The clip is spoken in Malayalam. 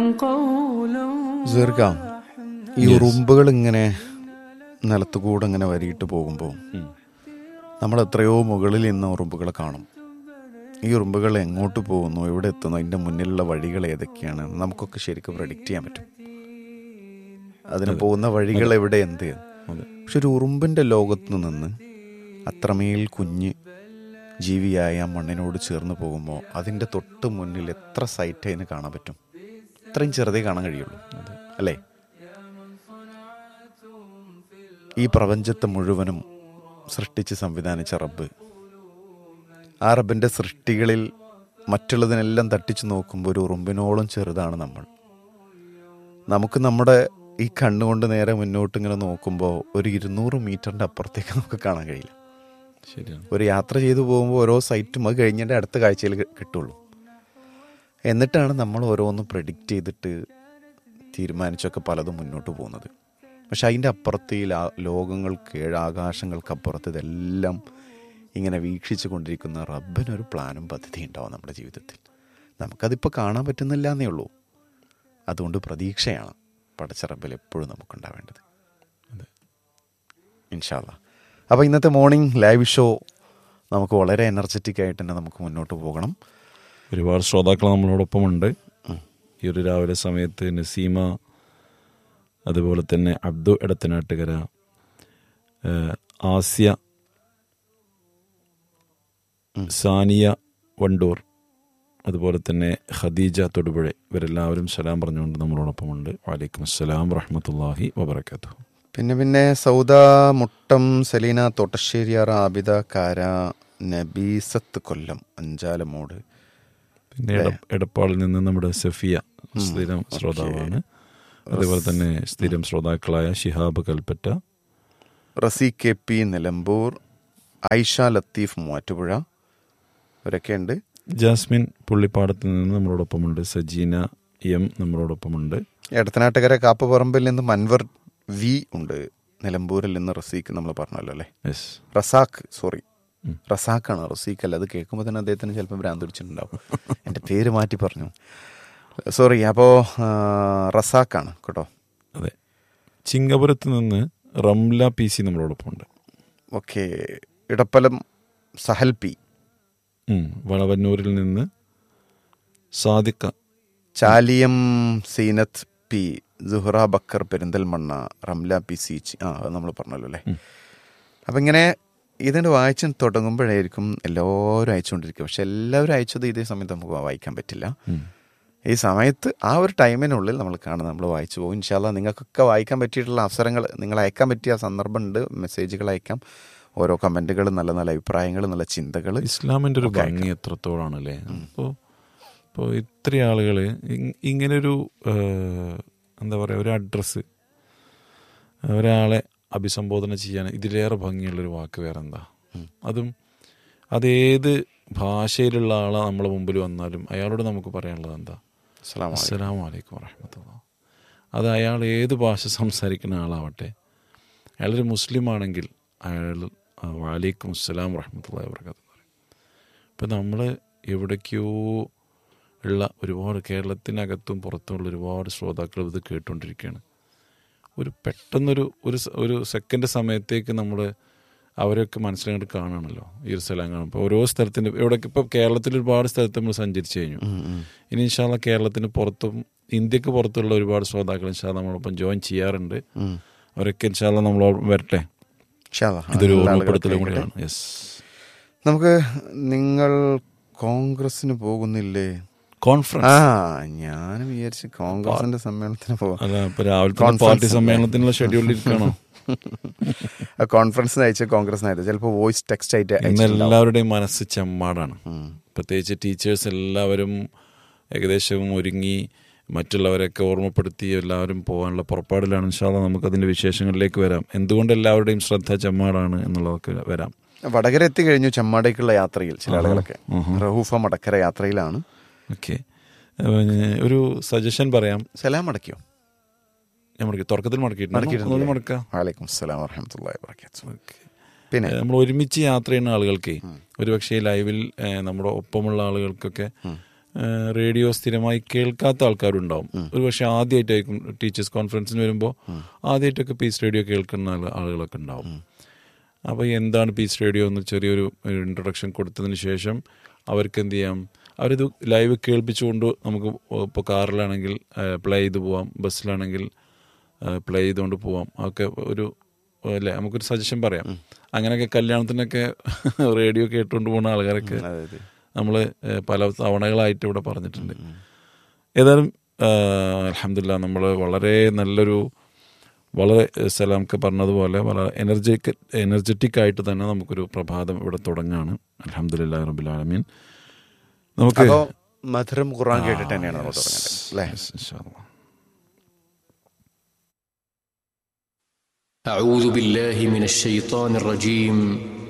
ദീർഘം ഈ ഉറുമ്പുകൾ ഇങ്ങനെ നിലത്തുകൂടെ ഇങ്ങനെ വരിയിട്ട് പോകുമ്പോൾ നമ്മൾ എത്രയോ മുകളിൽ നിന്ന് ഉറുമ്പുകളെ കാണും. ഈ ഉറുമ്പുകൾ എങ്ങോട്ട് പോകുന്നു, എവിടെ എത്തുന്നു, അതിൻ്റെ മുന്നിലുള്ള വഴികൾ ഏതൊക്കെയാണ് നമുക്കൊക്കെ ശരിക്കും പ്രഡിക്റ്റ് ചെയ്യാൻ പറ്റും. അതിന് പോകുന്ന വഴികൾ എവിടെ, എന്ത്. പക്ഷെ ഒരു ഉറുമ്പിൻ്റെ ലോകത്ത് നിന്ന് അത്രമേൽ കുഞ്ഞ് ജീവിയായ ആ മണ്ണിനോട് ചേർന്ന് പോകുമ്പോൾ അതിൻ്റെ തൊട്ട് മുന്നിൽ എത്ര സൈറ്റ് അതിന് കാണാൻ പറ്റും. അത്രയും ചെറുതേ കാണാൻ കഴിയുള്ളൂ, അല്ലേ? ഈ പ്രപഞ്ചത്തെ മുഴുവനും സൃഷ്ടിച്ച് സംവിധാനിച്ച റബ്ബ്, ആ റബ്ബിൻ്റെ സൃഷ്ടികളിൽ മറ്റുള്ളതിനെല്ലാം തട്ടിച്ച് നോക്കുമ്പോൾ ഒരു ഉറുമ്പിനോളം ചെറുതാണ് നമ്മൾ. നമുക്ക് നമ്മുടെ ഈ കണ്ണുകൊണ്ട് നേരെ മുന്നോട്ട് ഇങ്ങനെ നോക്കുമ്പോൾ ഒരു 200 മീറ്ററിൻ്റെ അപ്പുറത്തേക്ക് നമുക്ക് കാണാൻ കഴിയില്ല. ശരിയാണ്. ഒരു യാത്ര ചെയ്തു പോകുമ്പോൾ ഓരോ സൈറ്റും അത് കഴിഞ്ഞിട്ട് അടുത്ത കാഴ്ചയിൽ കിട്ടുള്ളൂ. എന്നിട്ടാണ് നമ്മൾ ഓരോന്നും പ്രെഡിക്റ്റ് ചെയ്തിട്ട് തീരുമാനിച്ചൊക്കെ പലതും മുന്നോട്ട് പോകുന്നത്. പക്ഷെ അതിൻ്റെ അപ്പുറത്ത് ഈ ലോകങ്ങൾക്ക്, ആകാശങ്ങൾക്കപ്പുറത്ത് ഇതെല്ലാം ഇങ്ങനെ വീക്ഷിച്ചു കൊണ്ടിരിക്കുന്ന റബ്ബിനൊരു പ്ലാനും പദ്ധതി ഉണ്ടാവും നമ്മുടെ ജീവിതത്തിൽ. നമുക്കതിപ്പോൾ കാണാൻ പറ്റുന്നില്ല എന്നേ ഉള്ളൂ. അതുകൊണ്ട് പ്രതീക്ഷയാണ് പടച്ച റബ്ബിൽ എപ്പോഴും നമുക്കുണ്ടാവേണ്ടത്. അതെ, ഇൻഷാ അല്ലാ. അപ്പോൾ ഇന്നത്തെ മോർണിംഗ് ലൈവ് ഷോ നമുക്ക് വളരെ എനർജറ്റിക് ആയിട്ട് തന്നെ നമുക്ക് മുന്നോട്ട് പോകണം. ഒരുപാട് ശ്രോതാക്കൾ നമ്മളോടൊപ്പമുണ്ട്. ഈ ഒരു രാവിലെ സമയത്ത് നസീമ, അതുപോലെ തന്നെ അബ്ദു എടത്തനാട്ടുകര, ആസിയ, സാനിയ വണ്ടൂർ, അതുപോലെ തന്നെ ഖദീജ തൊടുപുഴ, ഇവരെല്ലാവരും സലാം പറഞ്ഞുകൊണ്ട് നമ്മളോടൊപ്പമുണ്ട്. വലൈക്കും അസ്സലാം വറഹ്മത്തുള്ളാഹി വബറകാതുഹു. പിന്നെ സൗദ മുട്ടം, സലീന തോട്ടശ്ശേരിയാർ, ആബിദ കാര, നബീസത്ത് കൊല്ലം, അഞ്ചാലമോട്, പിന്നെ എടപ്പാളിൽ നിന്ന് നമ്മുടെ സഫിയ സ്ഥിരം ശ്രോതാവാണ്. അതുപോലെ തന്നെ സ്ഥിരം ശ്രോതാക്കളായ ഷിഹാബ് കൽപ്പറ്റ, റസി കെ പി നിലമ്പൂർ, ഐഷ ലത്തീഫ് മൂവാറ്റുപുഴ, ഇവരൊക്കെ ഉണ്ട്. ജാസ്മിൻ പുള്ളിപ്പാടത്തിൽ നിന്ന് നമ്മളോടൊപ്പമുണ്ട്. സജീന എം നമ്മളോടൊപ്പമുണ്ട്. എടത്തനാട്ടുകര കാപ്പുപറമ്പിൽ നിന്ന് മൻവർ വി ഉണ്ട്. നിലമ്പൂരിൽ നിന്ന് റസീഖ് നമ്മൾ പറഞ്ഞല്ലോ അല്ലേ? റസാഖാണ്, റസീഖ് അല്ല. അത് കേൾക്കുമ്പോൾ തന്നെ അദ്ദേഹത്തിന് ചിലപ്പോൾ ഭ്രാന്ത് പിടിച്ചിട്ടുണ്ടാവും. എൻ്റെ പേര് മാറ്റി പറഞ്ഞു, സോറി. അപ്പോൾ റസാഖാണ് കേട്ടോ. അതെ. ചിങ്ങപുരത്ത് നിന്ന് Ramla P C നമ്മളോടൊപ്പമുണ്ട്. Okay. Edappalam Sahal P. വളവന്നൂരിൽ നിന്ന് Sadiqa, Chaliyam Zeenath P, Suhara Backer Perinthalmanna, Ramla P C. അത് നമ്മൾ പറഞ്ഞല്ലോ അല്ലേ? അപ്പം ഇങ്ങനെ ഇതിൻ്റെ വായിച്ച് തുടങ്ങുമ്പോഴായിരിക്കും എല്ലാവരും അയച്ചുകൊണ്ടിരിക്കുക. പക്ഷെ എല്ലാവരും അയച്ചത് ഇതേ സമയത്ത് നമുക്ക് വായിക്കാൻ പറ്റില്ല. ഈ സമയത്ത് ആ ഒരു ടൈമിനുള്ളിൽ നമ്മൾ കാണുന്നത് നമ്മൾ വായിച്ചു പോകും. ഇൻഷാ അല്ലാ നിങ്ങൾക്കൊക്കെ വായിക്കാൻ പറ്റിയിട്ടുള്ള അവസരങ്ങൾ, നിങ്ങൾ അയക്കാൻ പറ്റിയ സന്ദർഭമുണ്ട്. മെസ്സേജുകൾ അയക്കാം, ഓരോ കമൻറ്റുകൾ, നല്ല നല്ല അഭിപ്രായങ്ങൾ, നല്ല ചിന്തകൾ. ഇസ്ലാമിൻ്റെ ഒരു ഭംഗി എത്രത്തോളാണല്ലേ. ഇപ്പോൾ ഇത്രയും ആളുകൾ ഇങ്ങനൊരു എന്താ പറയുക, ഒരു അഡ്രസ്സ്, ഒരാളെ അഭിസംബോധന ചെയ്യാൻ ഇതിലേറെ ഭംഗിയുള്ളൊരു വാക്ക് വേറെ എന്താ? അതും അതേത് ഭാഷയിലുള്ള ആളാണ് നമ്മളെ മുമ്പിൽ വന്നാലും അയാളോട് നമുക്ക് പറയാനുള്ളത് എന്താ? അസ്സലാമു അലൈക്കും വറഹ്മത്തുള്ളാഹി. അത് അയാൾ ഏത് ഭാഷ സംസാരിക്കുന്ന ആളാവട്ടെ, അയാളൊരു മുസ്ലിം ആണെങ്കിൽ അയാൾ വലൈക്കും അസ്സലാം വറഹ്മത്തുള്ളാഹി വബറകാതുഹു പറയും. ഇപ്പം നമ്മൾ എവിടേക്കോ ഉള്ള ഒരുപാട്, കേരളത്തിനകത്തും പുറത്തുമുള്ള ഒരുപാട് ശ്രോതാക്കൾ ഇത് കേട്ടുകൊണ്ടിരിക്കുകയാണ്. ഒരു പെട്ടെന്നൊരു ഒരു സെക്കൻഡ് സമയത്തേക്ക് നമ്മൾ അവരൊക്കെ മനസ്സിലായിട്ട് കാണുകയാണല്ലോ ഈ ഒരു സ്ഥലം കാണും. ഇപ്പോൾ ഓരോ സ്ഥലത്തിൻ്റെ എവിടെയൊക്കെ, ഇപ്പോൾ കേരളത്തിൽ ഒരുപാട് സ്ഥലത്ത് നമ്മൾ സഞ്ചരിച്ച് കഴിഞ്ഞു. ഇനി ഇൻഷാ അല്ലാ കേരളത്തിന് പുറത്തും ഇന്ത്യക്ക് പുറത്തുള്ള ഒരുപാട് ശ്രോതാക്കൾ ഇൻഷാ അല്ലാ നമ്മളൊപ്പം ജോയിൻ ചെയ്യാറുണ്ട്. അവരൊക്കെ ഇൻഷാ അല്ലാ നമ്മളോട് വരട്ടെ. ഇതൊരു ഓർമ്മപ്പെടുത്തലും കൂടിയാണ്. യെസ്. നമുക്ക് നിങ്ങൾ കോൺഗ്രസിന് പോകുന്നില്ലേ? കോൺഫറൻസ്. ഞാൻ വിചാരിച്ചു കോൺഗ്രസിന്റെ സമ്മേളനത്തിന് പോകാം. രാവിലെ പാർട്ടി സമ്മേളനത്തിനുള്ള ഷെഡ്യൂളിൽ ഇരിക്കണോ? കോൺഫറൻസിന് അയച്ച കോൺഗ്രസിന് അയച്ച ചിലപ്പോൾ വോയിസ് ടെക്സ്റ്റ് ആയിട്ട്. ഇന്ന് എല്ലാവരുടെയും മനസ്സ് ചെമ്മാടാണ്. പ്രത്യേകിച്ച് ടീച്ചേഴ്സ് എല്ലാവരും ഏകദേശം ഒരുങ്ങി, മറ്റുള്ളവരൊക്കെ ഓർമ്മപ്പെടുത്തി എല്ലാവരും പോകാനുള്ള പുറപ്പാടിലാണ്. ഇൻഷാ അല്ലാ നമുക്കതിൻ്റെ വിശേഷങ്ങളിലേക്ക് വരാം. എന്തുകൊണ്ട് എല്ലാവരുടെയും ശ്രദ്ധ ചെമ്മാടാണ് എന്നുള്ളതൊക്കെ വരാം. വടകര എത്തിക്കഴിഞ്ഞു ചെമ്മാടേക്കുള്ള യാത്രയിൽ. ചില ആളുകളൊക്കെ റഹൂഫ മടക്കര യാത്രയിലാണ്. ഓക്കെ, ഒരു സജഷൻ പറയാം. സലാം മടക്കിയോ? ഞാൻ മടക്കി, തുടക്കത്തിൽ മടക്കിയിട്ടുണ്ട്. മടക്കാം. വലൈക്കും അസ്സലാം വറഹ്മത്തുള്ളാഹി വബറകാതുഹു. പിന്നെ നമ്മൾ ഒരുമിച്ച് യാത്ര ചെയ്യുന്ന ആളുകൾക്ക് ഒരുപക്ഷെ ലൈവിൽ നമ്മുടെ ഒപ്പമുള്ള ആളുകൾക്കൊക്കെ റേഡിയോ സ്ഥിരമായി കേൾക്കാത്ത ആൾക്കാരുണ്ടാവും. ഒരു പക്ഷേ ആദ്യമായിട്ടായിരിക്കും ടീച്ചേഴ്സ് കോൺഫറൻസിന് വരുമ്പോൾ ആദ്യമായിട്ടൊക്കെ പീസ് റേഡിയോ കേൾക്കുന്ന ആളുകളൊക്കെ ഉണ്ടാവും. അപ്പോൾ എന്താണ് പീസ് റേഡിയോ എന്ന് ചെറിയൊരു ഇൻട്രൊഡക്ഷൻ കൊടുത്തതിന് ശേഷം അവർക്ക് എന്ത് ചെയ്യാം, അവരിത് ലൈവ് കേൾപ്പിച്ചുകൊണ്ട് നമുക്ക് ഇപ്പോൾ കാറിലാണെങ്കിൽ പ്ലേ ചെയ്ത് പോവാം, ബസ്സിലാണെങ്കിൽ പ്ലേ ചെയ്തുകൊണ്ട് പോവാം. അതൊക്കെ ഒരു അല്ലേ, നമുക്കൊരു സജഷൻ പറയാം. അങ്ങനെയൊക്കെ കല്യാണത്തിനൊക്കെ റേഡിയോ കേട്ടുകൊണ്ട് പോകുന്ന ആൾക്കാരൊക്കെ നമ്മൾ പല തവണകളായിട്ട് ഇവിടെ പറഞ്ഞിട്ടുണ്ട്. ഏതായാലും അൽഹംദുലില്ലാ നമ്മൾ വളരെ നല്ലൊരു, വളരെ സലാംക്ക് പറഞ്ഞതുപോലെ വളരെ എനർജറ്റിക് ആയിട്ട് തന്നെ നമുക്കൊരു പ്രഭാതം ഇവിടെ തുടങ്ങാണ്. അൽഹംദുലില്ലാഹി റബ്ബിൽ ആലമീൻ. നമുക്ക് മധുരം ഖുർആൻ കേട്ടിട്ട് തന്നെയാണ് നമ്മൾ തുടങ്ങേണ്ടത് അല്ലേ? ഇൻഷാ അല്ലാഹ്. أعوذ بالله من الشيطان الرجيم